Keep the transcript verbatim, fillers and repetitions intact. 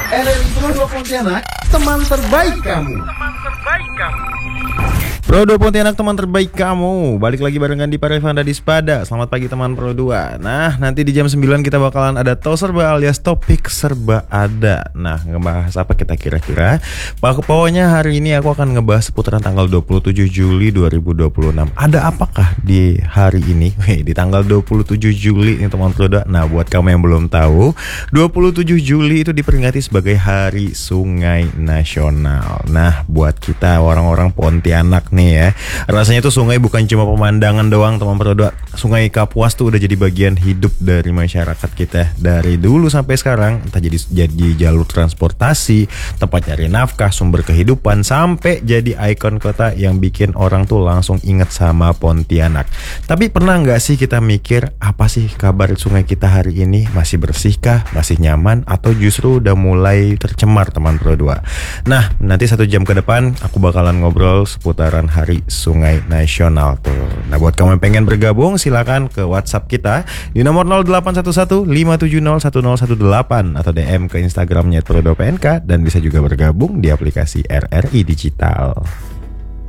R R I Pro Pontianak, teman terbaik kamu. Teman terbaik kamu. Pro dua Pontianak, teman terbaik kamu. Balik lagi barengan di Parevanda di Spada. Selamat pagi teman Pro dua. Nah, nanti di jam sembilan kita bakalan ada Tau Serba alias topik serba ada. Nah, ngebahas apa kita kira-kira? Pokoknya hari ini aku akan ngebahas seputaran tanggal dua puluh tujuh Juli dua ribu dua puluh enam. Ada apakah di hari ini? Wih, di tanggal dua puluh tujuh Juli nih teman Pro dua. Nah, buat kamu yang belum tahu, dua puluh tujuh Juli itu diperingati sebagai Hari Sungai Nasional. Nah, buat kita orang-orang Pontianak nih ya, rasanya tuh sungai bukan cuma pemandangan doang teman Pro dua. Sungai Kapuas tuh udah jadi bagian hidup dari masyarakat kita dari dulu sampai sekarang. Entah jadi jadi jalur transportasi, tempat cari nafkah, sumber kehidupan, sampai jadi ikon kota yang bikin orang tuh langsung inget sama Pontianak. Tapi pernah nggak sih kita mikir apa sih kabar sungai kita hari ini? Masih bersihkah? Masih nyaman? Atau justru udah mulai tercemar teman Pro dua? Nah, nanti satu jam ke depan aku bakalan ngobrol seputaran Hari Sungai Nasional tuh. Nah, buat kamu yang pengen bergabung silakan ke WhatsApp kita di nomor nol delapan satu satu lima tujuh nol satu nol satu delapan atau D M ke Instagramnya Pro dua P N K, dan bisa juga bergabung di aplikasi R R I Digital.